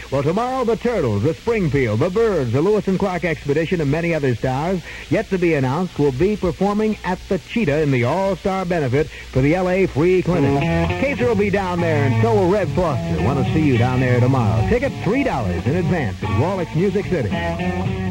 Well, tomorrow, the Turtles, the Springfield, the Birds, the Lewis and Clark Expedition, and many other stars, yet to be announced, will be performing at the Cheetah in the All-Star benefit for the L.A. Free Clinic. Kaiser will be down there, and so will Red Foster. Want to see you down there tomorrow. Tickets $3 in advance at Rawlix Music City.